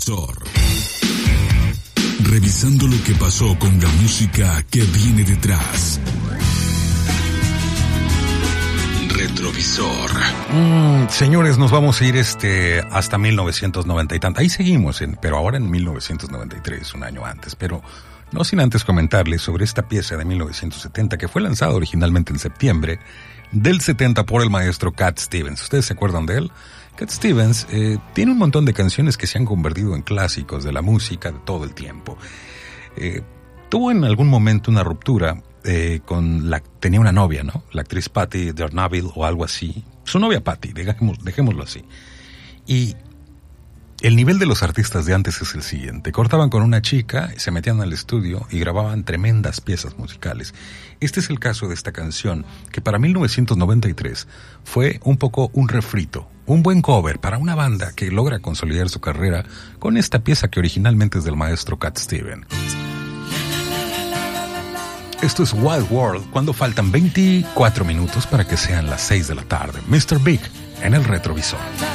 Retrovisor. Revisando lo que pasó con la música que viene detrás. Retrovisor. Señores, nos vamos a ir hasta 1990 y tanto. Ahí seguimos, pero ahora en 1993, un año antes. Pero no sin antes comentarles sobre esta pieza de 1970 que fue lanzada originalmente en septiembre del 70 por el maestro Cat Stevens. ¿Ustedes se acuerdan de él? Cat Stevens tiene un montón de canciones que se han convertido en clásicos de la música de todo el tiempo. Tuvo en algún momento una ruptura tenía una novia, ¿no? La actriz Patty Dernaville o algo así. Su novia Patty, dejémoslo así. Y el nivel de los artistas de antes es el siguiente. Cortaban con una chica, se metían al estudio y grababan tremendas piezas musicales. Este es el caso de esta canción, que para 1993 fue un poco un refrito, un buen cover para una banda que logra consolidar su carrera con esta pieza que originalmente es del maestro Cat Stevens. Esto es Wild World, cuando faltan 24 minutos para que sean las 6 de la tarde. Mr. Big en el retrovisor.